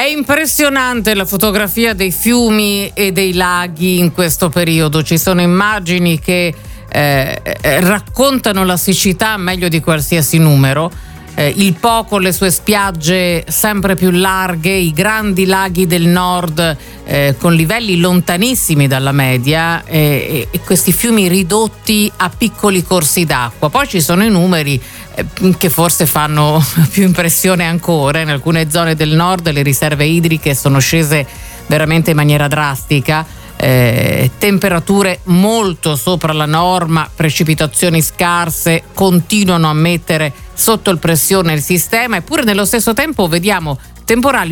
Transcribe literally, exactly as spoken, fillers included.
impressionante la fotografia dei fiumi e dei laghi in questo periodo. Ci sono immagini che eh, raccontano la siccità meglio di qualsiasi numero. Eh, il Po con le sue spiagge sempre più larghe, i grandi laghi del nord eh, con livelli lontanissimi dalla media eh, e questi fiumi ridotti a piccoli corsi d'acqua. Poi ci sono i numeri eh, che forse fanno più impressione ancora. In alcune zone del nord le riserve idriche sono scese veramente in maniera drastica. Eh, temperature molto sopra la norma, precipitazioni scarse continuano a mettere sotto il pressione il sistema, eppure nello stesso tempo vediamo temporali